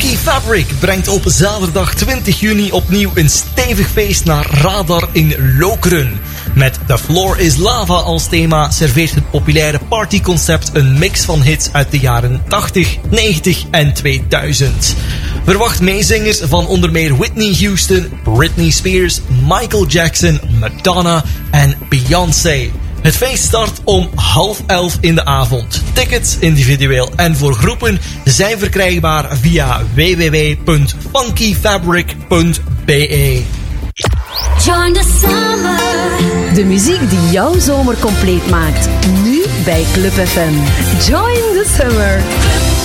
Funky Fabric brengt op zaterdag 20 juni opnieuw een stevig feest naar Radar in Lokeren. Met The Floor is Lava als thema serveert het populaire partyconcept een mix van hits uit de jaren 80, 90 en 2000. Verwacht meezingers van onder meer Whitney Houston, Britney Spears, Michael Jackson, Madonna en Beyoncé. Het feest start om 10:30 in de avond. Tickets individueel en voor groepen zijn verkrijgbaar via www.funkyfabric.be. Join the summer. De muziek die jouw zomer compleet maakt. Nu bij Club FM. Join the summer.